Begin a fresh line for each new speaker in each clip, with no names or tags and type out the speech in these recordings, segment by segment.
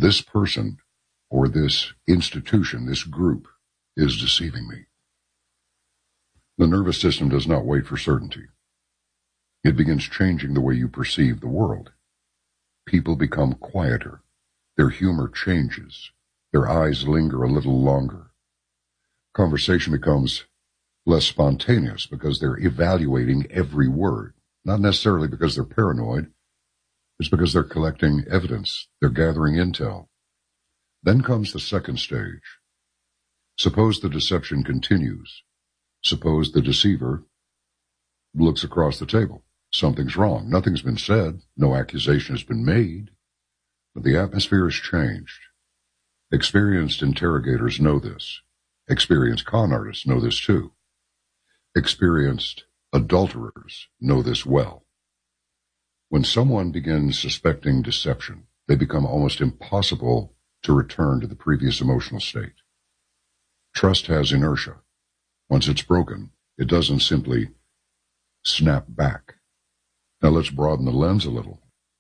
this person or this institution, this group, is deceiving me. The nervous system does not wait for certainty. It begins changing the way you perceive the world. People become quieter. Their humor changes. Their eyes linger a little longer. Conversation becomes less spontaneous because they're evaluating every word, not necessarily because they're paranoid. It's because they're collecting evidence. They're gathering intel. Then comes the second stage. Suppose the deception continues. Suppose the deceiver looks across the table. Something's wrong. Nothing's been said. No accusation has been made. But the atmosphere has changed. Experienced interrogators know this. Experienced con artists know this too. Experienced adulterers know this well. When someone begins suspecting deception, they become almost impossible to return to the previous emotional state. Trust has inertia. Once it's broken, it doesn't simply snap back. Now let's broaden the lens a little.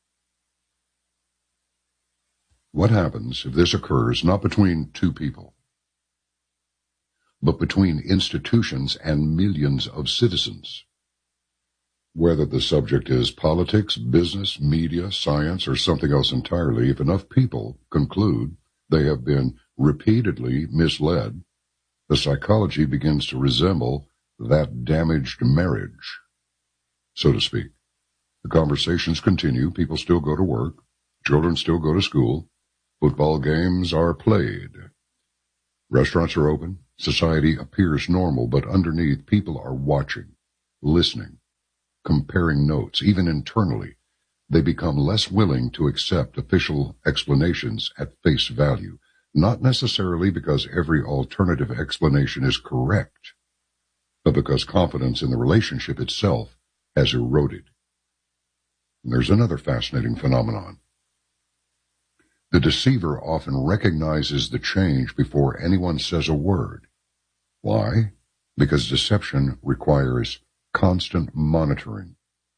What happens if this occurs not between two people, but between institutions and millions of citizens? Whether the subject is politics, business, media, science, or something else entirely, if enough people conclude they have been repeatedly misled, the psychology begins to resemble that damaged marriage, so to speak. The conversations continue, people still go to work, children still go to school, football games are played, restaurants are open, society appears normal, but underneath people are watching, listening, comparing notes. Even internally, they become less willing to accept official explanations at face value, not necessarily because every alternative explanation is correct, but because confidence in the relationship itself has eroded. And there's another fascinating phenomenon. The deceiver often recognizes the change before anyone says a word. Why? Because deception requires constant monitoring.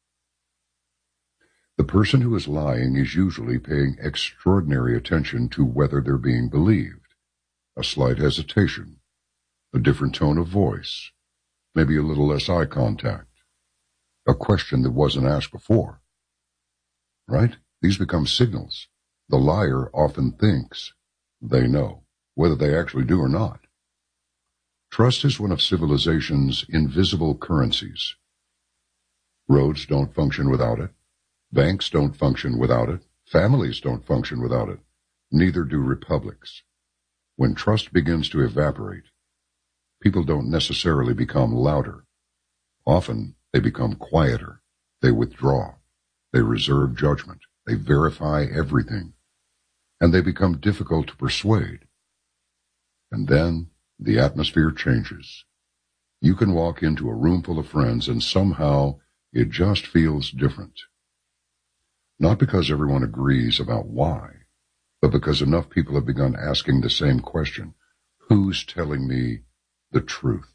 The person who is lying is usually paying extraordinary attention to whether they're being believed. A slight hesitation, a different tone of voice, maybe a little less eye contact, a question that wasn't asked before. Right? These become signals. The liar often thinks they know, whether they actually do or not. Trust is one of civilization's invisible currencies. Roads don't function without it. Banks don't function without it. Families don't function without it. Neither do republics. When trust begins to evaporate, people don't necessarily become louder. Often they become quieter. They withdraw. They reserve judgment. They verify everything. And they become difficult to persuade. And then the atmosphere changes. You can walk into a room full of friends and somehow it just feels different. Not because everyone agrees about why, but because enough people have begun asking the same question. Who's telling me the truth?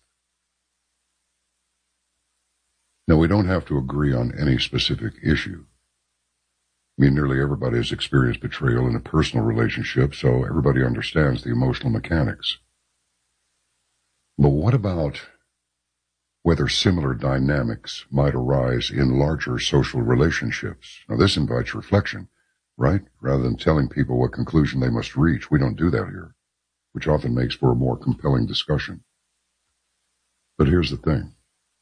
Now, we don't have to agree on any specific issue. I mean, nearly everybody has experienced betrayal in a personal relationship, so everybody understands the emotional mechanics. But what about whether similar dynamics might arise in larger social relationships? Now, this invites reflection, right? Rather than telling people what conclusion they must reach, we don't do that here, which often makes for a more compelling discussion. But here's the thing.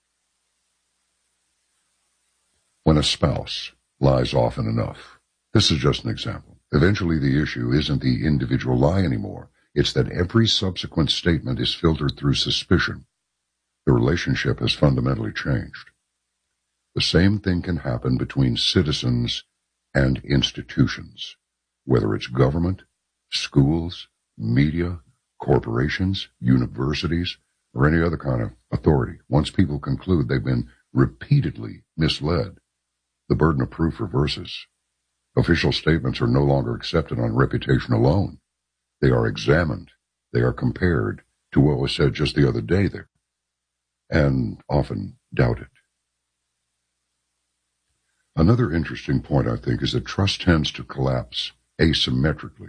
When a spouse lies often enough, this is just an example. Eventually the issue isn't the individual lie anymore. It's that every subsequent statement is filtered through suspicion. The relationship has fundamentally changed. The same thing can happen between citizens and institutions, whether it's government, schools, media, corporations, universities, or any other kind of authority. Once people conclude they've been repeatedly misled, the burden of proof reverses. Official statements are no longer accepted on reputation alone. They are examined. They are compared to what was said just the other day there, and often doubted. Another interesting point, I think, is that trust tends to collapse asymmetrically.